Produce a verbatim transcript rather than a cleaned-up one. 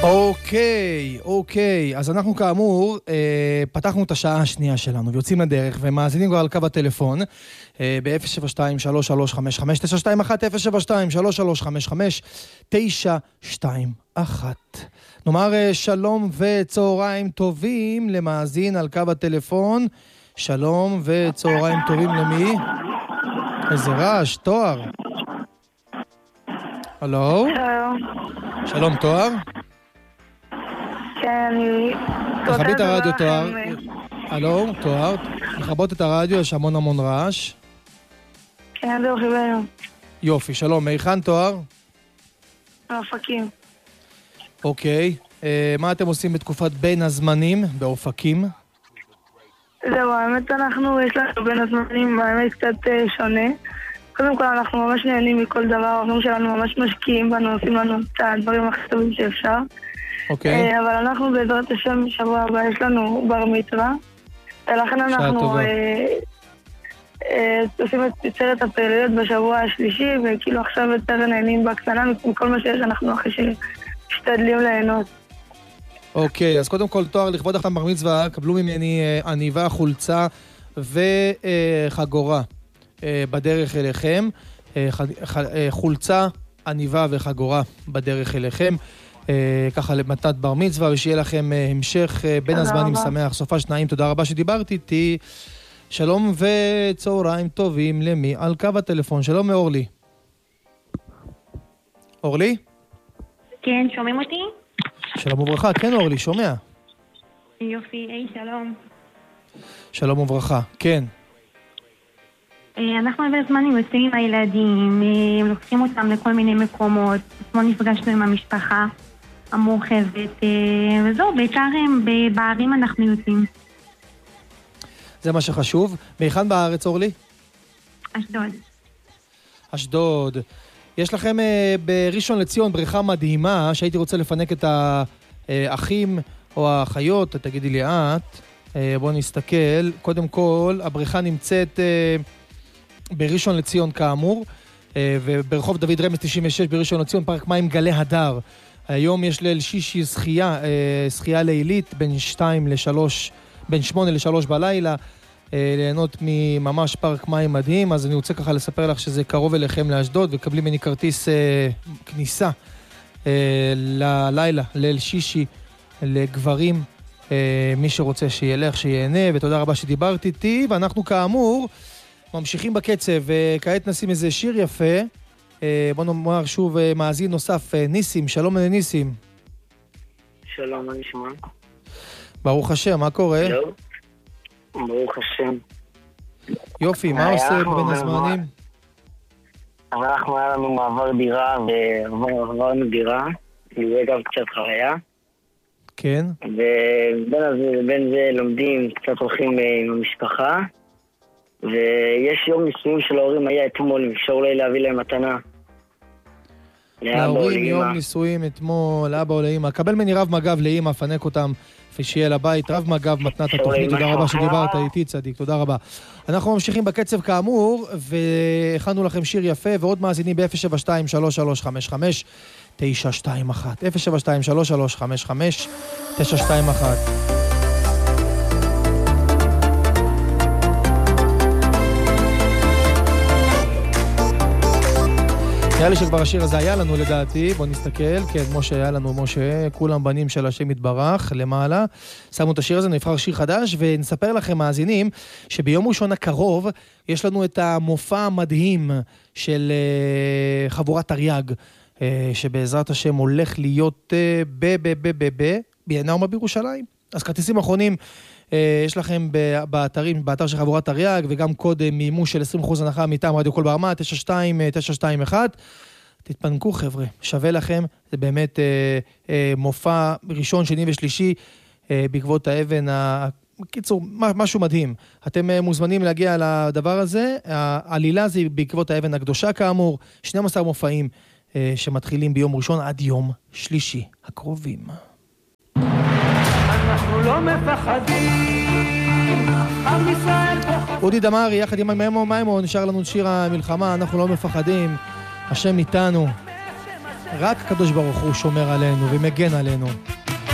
אוקיי, אוקיי. אז אנחנו כאמור, אה, פתחנו את השעה השנייה שלנו, ויוצאים לדרך, ומאזינים כבר על קו הטלפון, אה, ב-אפס שבע שתיים שלוש שלוש חמש חמש תשע שתיים אחת, אפס שבע שתיים שלוש שלוש חמש חמש תשע שתיים אחת. נאמר אה, שלום וצהריים טובים למאזין על קו הטלפון. שלום וצהריים טובים למי? איזה רעש, תואר. הלו? שלום. שלום, תואר. כן, אני... תכבי את הרדיו, תואר. הלו, תואר. לכבות את הרדיו, יש המון המון רעש. כן, זה הולכים ביום. יופי, שלום. היכן תואר? באופקים. אוקיי. אה, מה אתם עושים בתקופת בין הזמנים באופקים? זהו, האמת אנחנו, יש לנו בין הזמנים, האמת קצת אה, שונה. קודם כל אנחנו ממש נהנים מכל דבר, ההורים שלנו ממש משקיעים בנו, עושים לנו את הדברים הכי טובים שאפשר. אוקיי. אבל אנחנו בעזרת השם בשבוע הבא יש לנו בר מצווה, ולכן אנחנו אה, אה, עושים את סרט הפעילויות בשבוע השלישי, וכאילו עכשיו יותר נהנים בקטנה מכל מה שיש, אנחנו אחרי שמשתדלים ליהנות. אוקיי, אז קודם כל תואר, לכבוד אחת בר מצווה, קבלו ממני אה, עניבה, חולצה וחגורה אה, בדרך אליכם. אה, ח, ח, אה, חולצה, עניבה וחגורה בדרך אליכם. אה, ככה למתנת בר מצווה, ושיהיה לכם אה, המשך אה, בין הזמנים שמח, סופה שניים. תודה רבה שדיברתי איתי. שלום וצהריים טובים למי על קו הטלפון. שלום מאורלי. אורלי? כן, שומעים אותי? שלום וברכה, כן אורלי, שומע. יופי, היי, שלום. שלום וברכה, כן. אנחנו בזמנים יוצאים עם הילדים, לוקחים אותם לכל מיני מקומות, כמו נפגשנו עם המשפחה המורחבת, וזהו, בעיקר בערים אנחנו יוצאים. זה מה שחשוב. מהיכן בארץ אורלי? אשדוד. אשדוד. יש לכם אה, בראשון לציון בריכה מדהימה, שהייתי רוצה לפנק את האחים או האחיות, תגידי לי את. אה, בואו נסתכל. קודם כל, הבריכה נמצאת אה, בראשון לציון כאמור, אה, וברחוב דוד רמז תשעים ושש בראשון לציון, פארק מים גלי הדר. היום יש ליל שישי זכייה, אה, זכייה לילית בין שתיים לשלוש, בין שמונה לשלוש בלילה. ליהנות מממש פארק מים מדהים. אז אני רוצה ככה לספר לך שזה קרוב אליכם לאשדוד, וקבלי ממני כרטיס אה, כניסה אה, ללילה, ליל שישי לגברים, אה, מי שרוצה שילך, שיהנה, ותודה רבה שדיברת איתי. ואנחנו כאמור ממשיכים בקצב, וכעת נשים איזה שיר יפה. אה, בוא נאמר שוב אה, מאזין נוסף, אה, ניסים. שלום לניסים. שלום, מה נשמע? ברוך השם, מה קורה? שלום. ברוך השם. יופי, מה עושה בין הזמנים? אז אנחנו היה לנו מעבר דירה ועברנו דירה, זה גם קצת חוויה. כן. ובין זה לומדים, קצת הולכים עם המשפחה, ויש יום נישואים של ההורים היה אתמול, אפשר אולי להביא להם מתנה. להורים יום נישואים אתמול, לאבא או לאמא. קבל מני רב מגב לאמא, פנק אותם. שיהיה לבית, רב מגב מתנת התוכנית. תודה רבה שדיברת איתי צדיק, תודה רבה. אנחנו ממשיכים בקצב כאמור, והכנו לכם שיר יפה, ועוד מאזינים ב-אפס שבע שתיים שלוש שלוש חמש חמש תשע שתיים אחת. אפס שבע שתיים שלוש שלוש חמש חמש תשע שתיים אחת. נראה לי שכבר השיר הזה היה לנו לדעתי, בוא נסתכל, כן, משה היה לנו, משה, כולם בנים של השם יתברך, למעלה, שמו את השיר הזה, נבחר שיר חדש, ונספר לכם מאזינים, שביום ראשון הקרוב, יש לנו את המופע המדהים של uh, חבורת תרי"ג, uh, שבעזרת השם הולך להיות uh, ב, ב, ב, ב, ב, בינאומה בירושלים. אז כרטיסים אחרונים, uh, יש לכם באתרים, באתר של חבורת תרי"ג, וגם קוד מימוש של עשרים אחוז הנחה מטעם רדיו קול ברמה, תשע שתיים תשע שתיים אחת. תתפנקו חבר'ה, שווה לכם, זה באמת אה, אה, מופע ראשון, שני ושלישי, אה, בעקבות האבן, בקיצור, משהו מדהים. אתם אה, מוזמנים להגיע לדבר הזה, העלילה זה בעקבות האבן הקדושה כאמור, שנים עשר מופעים אה, שמתחילים ביום ראשון עד יום שלישי הקרובים. אנחנו לא מפחדים, עם ישראל פוחד. אודי דמרי, יחד עם מימון מימון, נשאר לנו שיר המלחמה, אנחנו לא מפחדים, השם איתנו. רק הקדוש ברוך הוא שומר עלינו ומגן עלינו.